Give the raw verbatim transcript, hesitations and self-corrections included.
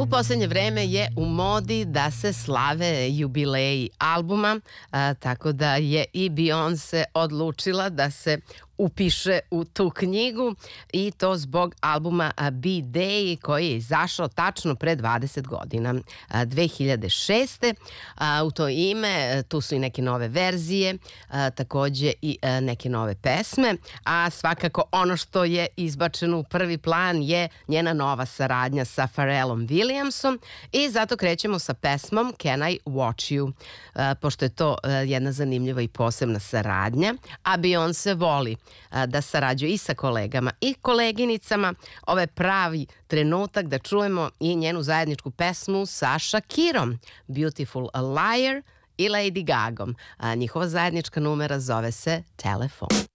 U poslednje vreme je u modi da se slave jubileji albuma, a, tako da je i Beyoncé odlučila da se upiše u tu knjigu i to zbog albuma B-Day koji je izašao tačno pre dvadeset godina, dve hiljade šeste. U to ime tu su i neke nove verzije, takođe i neke nove pesme, a svakako ono što je izbačeno u prvi plan je njena nova saradnja sa Pharrellom Williamsom i zato krećemo sa pesmom Can I Watch You, pošto je to jedna zanimljiva i posebna saradnja, a Beyoncé voli da sarađuje i sa kolegama i koleginicama. Ovo je pravi trenutak da čujemo i njenu zajedničku pesmu sa Shakirom, Beautiful Liar i Lady Gagom. A njihova zajednička numera zove se Telefon.